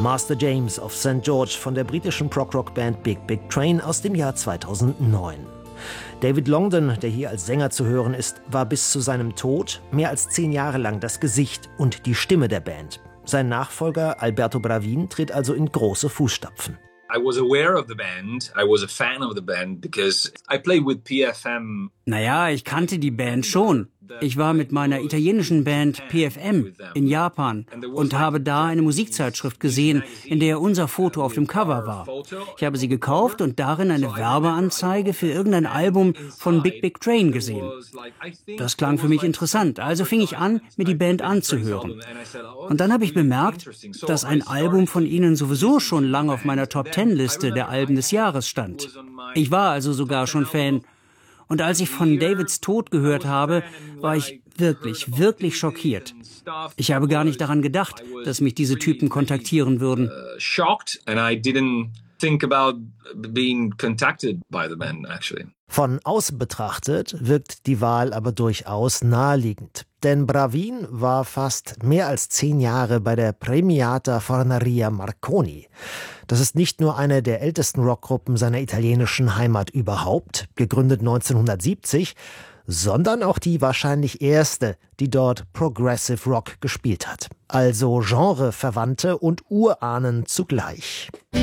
Master James of St. George von der britischen Prog-Rock-Band Big Big Train aus dem Jahr 2009. David Longdon, der hier als Sänger zu hören ist, war bis zu seinem Tod mehr als 10 Jahre lang das Gesicht und die Stimme der Band. Sein Nachfolger Alberto Bravin tritt also in große Fußstapfen. I was aware of the band. I was a fan of the band because I played with PFM. Naja, ich kannte die Band schon. Ich war mit meiner italienischen Band PFM in Japan und habe da eine Musikzeitschrift gesehen, in der unser Foto auf dem Cover war. Ich habe sie gekauft und darin eine Werbeanzeige für irgendein Album von Big Big Train gesehen. Das klang für mich interessant, also fing ich an, mir die Band anzuhören. Und dann habe ich bemerkt, dass ein Album von ihnen sowieso schon lange auf meiner Top-10-Liste der Alben des Jahres stand. Ich war also sogar schon Fan. Und als ich von Davids Tod gehört habe, war ich wirklich schockiert. Ich habe gar nicht daran gedacht, dass mich diese Typen kontaktieren würden. Von außen betrachtet wirkt die Wahl aber durchaus naheliegend. Denn Bravin war fast mehr als 10 Jahre bei der Premiata Fornaria Marconi. Das ist nicht nur eine der ältesten Rockgruppen seiner italienischen Heimat überhaupt, gegründet 1970, sondern auch die wahrscheinlich erste, die dort Progressive Rock gespielt hat. Also Genreverwandte und Urahnen zugleich.